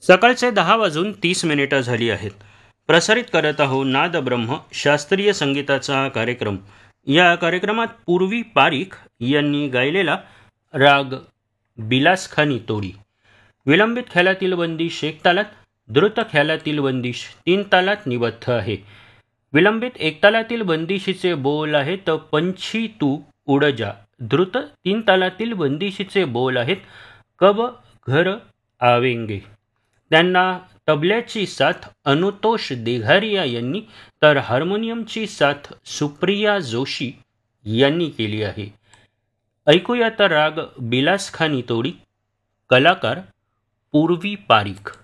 सकाळचे 10:30 झाली आहेत. प्रसारित करत आहोत नाद ब्रह्म शास्त्रीय संगीताचा हा कार्यक्रम. या कार्यक्रमात पूर्वी पारिख यांनी गायलेला राग बिलासखानी तोडी, विलंबित ख्यालातील बंदिश 1 तालात, द्रुत ख्यालातील बंदिश 3 तालात निबद्ध आहे. विलंबित 1 तालातील बंदिशीचे बोल आहेत पंछी तू उड जा. द्रुत 3 तालातील बंदिशीचे बोल आहेत कब घर आवेंगे. त्यांना तबल्याची साथ अनुतोष देघारिया यांनी तर हार्मोनियमची साथ सुप्रिया जोशी यांनी केली आहे. ऐकूया तर राग बिलासखानी तोडी, कलाकार पूर्वी पारिख.